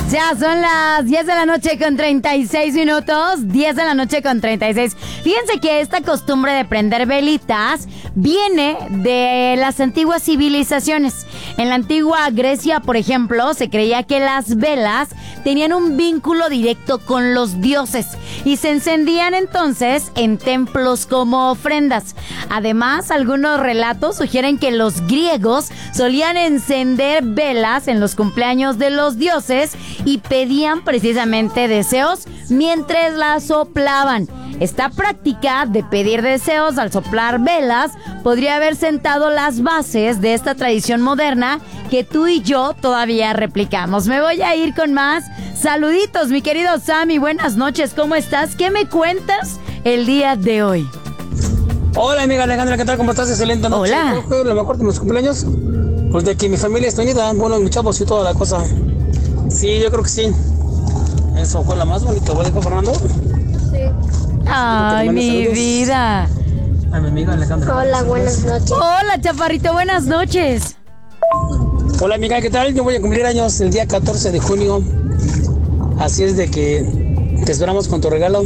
Ya son las 10 de la noche con 36 minutos. 10 de la noche con 36. Fíjense que esta costumbre de prender velitas viene de las antiguas civilizaciones. En la antigua Grecia, por ejemplo, se creía que las velas tenían un vínculo directo con los dioses y se encendían entonces en templos como ofrendas. Además, algunos relatos sugieren que los griegos solían encender velas en los cumpleaños de los dioses y pedían precisamente deseos mientras las soplaban. Esta práctica de pedir deseos al soplar velas podría haber sentado las bases de esta tradición moderna que tú y yo todavía replicamos. Me voy a ir con más saluditos, mi querido Sammy. Buenas noches, ¿cómo estás? ¿Qué me cuentas el día de hoy? Hola, amiga Alejandra, ¿qué tal? ¿Cómo estás? Excelente noche. Hola. Lo mejor de mis cumpleaños, pues de que mi familia está unida, bueno, mis chavos y toda la cosa. Sí, yo creo que sí. Eso fue la más bonita, ¿vale, Fernando? Sí. Ay, mi vida. A mi amiga Alejandra. Hola, buenas noches. Hola, chaparrito, buenas noches. Hola, amiga, ¿qué tal? Yo voy a cumplir años el día 14 de junio. Así es de que te esperamos con tu regalo.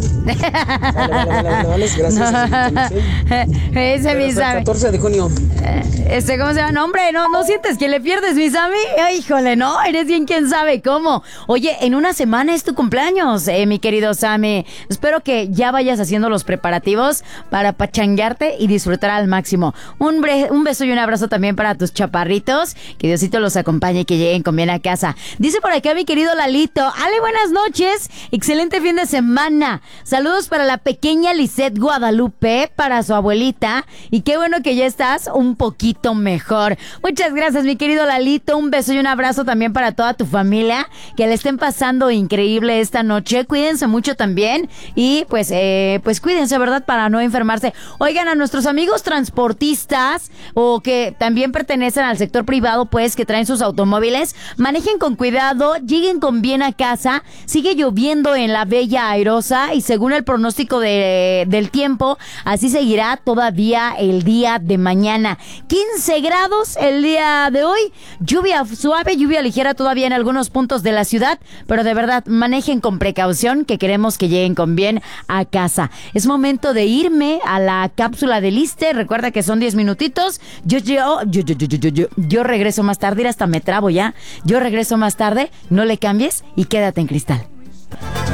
Vale, gracias. Ese mi Sammy. 14 de junio. ¿Cómo se llama? No, hombre, no sientes que le pierdes, mi Sammy. Ay, híjole, no, eres bien quién sabe cómo. Oye, en una semana es tu cumpleaños, mi querido Sammy. Espero que ya vayas haciendo los preparativos para pachanguearte y disfrutar al máximo. Un beso y un abrazo también para tus chaparritos. Que Diosito los acompañe y que lleguen con bien a casa. Dice por acá mi querido Lalito. Ale, buenas noches. Excelente fin de semana. Saludos para la pequeña Lisette Guadalupe, para su abuelita. Y qué bueno que ya estás un poquito mejor. Muchas gracias, mi querido Lalito. Un beso y un abrazo también para toda tu familia. Que le estén pasando increíble esta noche. Cuídense mucho también. Y pues cuídense, ¿verdad? Para no enfermarse. Oigan, a nuestros amigos transportistas o que también pertenecen al sector privado, pues, que traen sus automóviles, manejen con cuidado, lleguen con bien a casa. Sigue lloviendo en la Bella Airosa y según el pronóstico del tiempo, así seguirá todavía el día de mañana. 15 grados el día de hoy, lluvia suave, lluvia ligera todavía en algunos puntos de la ciudad, pero de verdad, manejen con precaución, que queremos que lleguen con bien a casa. Es momento de irme a la cápsula del ISSSTE. Recuerda que son 10 minutitos. Yo regreso más tarde, hasta me trabo ya. Yo regreso más tarde, no le cambies y quédate en Cristal.